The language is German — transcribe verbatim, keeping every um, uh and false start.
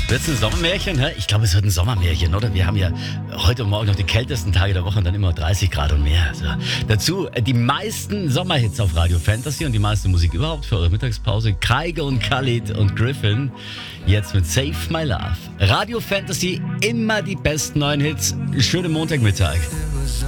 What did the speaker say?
Wird's ein Sommermärchen? Hä? Ich glaube, es wird ein Sommermärchen, oder? Wir haben ja heute und morgen noch die kältesten Tage der Woche und dann immer dreißig Grad und mehr. Also, dazu äh, die meisten Sommerhits auf Radio Fantasy und die meiste Musik überhaupt für eure Mittagspause. Kygo und Khalid und Griffin. Jetzt mit Save My Love. Radio Fantasy, immer die besten neuen Hits. Schönen Montagmittag.